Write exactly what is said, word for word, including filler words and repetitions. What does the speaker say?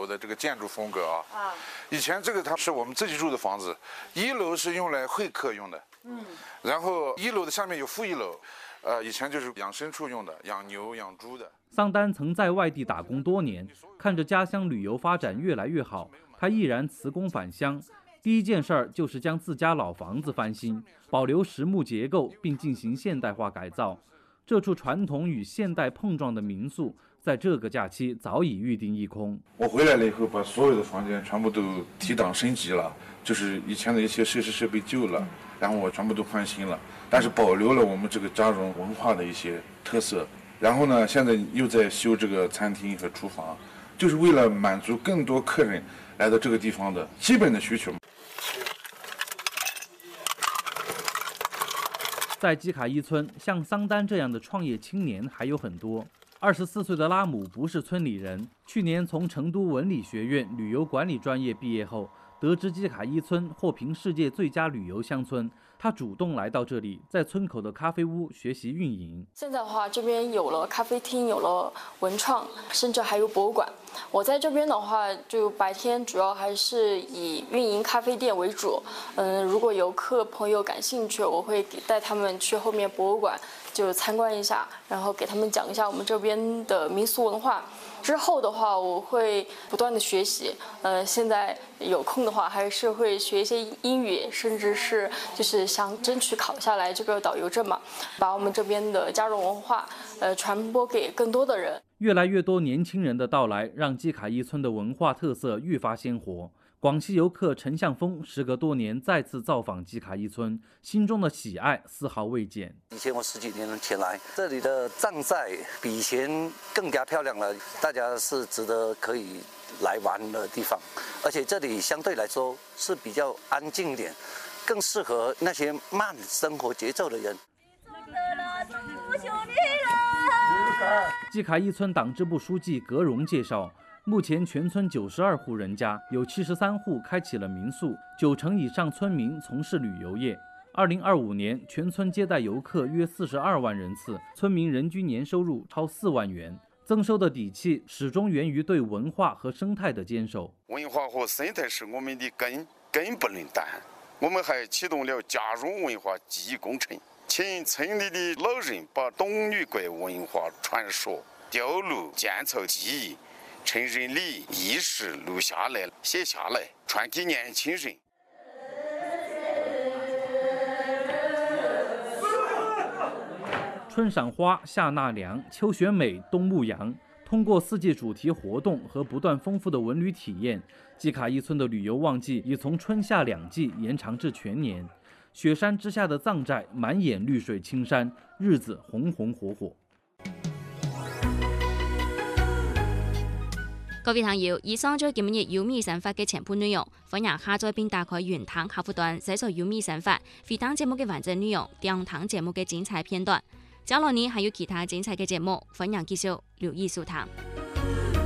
的这个建筑风格啊。啊，以前这个它是我们自己住的房子，一楼是用来会客用的，嗯，然后一楼的下面有负一楼，呃，以前就是养牲畜用的，养牛、养猪的。 桑丹曾在外地打工多年，看着家乡旅游发展越来越好，他毅然辞工返乡。第一件事儿就是将自家老房子翻新，保留实木结构，并进行现代化改造。这处传统与现代碰撞的民宿，在这个假期早已预定一空。 我回来了以后，把所有的房间全部都提档升级了，就是以前的一些设施设备旧了，然后我全部都换新了，但是保留了我们这个家荣文化的一些特色。然后呢，现在又在修这个餐厅和厨房，就是为了满足更多客人来到这个地方的基本的需求。 在基卡伊村，像桑丹这样的创业青年还有很多。二十四岁的拉姆不是村里人，去年从成都文理学院旅游管理专业毕业后，得知基卡伊村获评世界最佳旅游乡村，他主动来到这里，在村口的咖啡屋学习运营。 现在的话，这边有了咖啡厅，有了文创，甚至还有博物馆。我在这边的话，就白天主要还是以运营咖啡店为主。嗯，如果游客朋友感兴趣，我会带他们去后面博物馆就参观一下，然后给他们讲一下我们这边的民俗文化。之后的话，我会不断的学习。呃，现在有空的话，还是会学一些英语，甚至是就是想争取考下来这个导游证嘛，把我们这边的家荣文化呃传播给更多的人。 越来越多年轻人的到来，让基卡伊村的文化特色愈发鲜活。广西游客陈向峰时隔多年再次造访基卡伊村，心中的喜爱丝毫未减。 以前我十几年前来，这里的藏寨比以前更加漂亮了，大家是值得可以来玩的地方。而且这里相对来说是比较安静一点，更适合那些慢生活节奏的人。 基卡伊村党支部书记葛荣介绍，目前全村九十二户人家，有七十三户开启了民宿，九成以上村民从事旅游业。二零二五年，全村接待游客约四十二万人次，村民人均年收入超四万元。增收的底气始终源于对文化和生态的坚守。 文化和生态是我们的根，根不能断。我们还启动了家荣文化记忆工程，请村里的老人把董女国文化传说、雕录、建造记忆、成人礼仪式录下来、写下来，传给年轻人。 春赏花，夏纳凉，秋选美，冬牧羊。通过四季主题活动和不断丰富的文旅体验，基卡伊村的旅游旺季已从春夏两季延长至全年。雪山之下的藏寨，满眼绿水青山，日子红红火火。 各位朋友，以上就係今日有米想法嘅全部內容，歡迎下載並打開原堂客戶端，搜索有米想法，回檔節目嘅完整內容，兩堂節目嘅精彩片段。接落嚟還有其他精彩嘅節目，歡迎繼續留意收聽。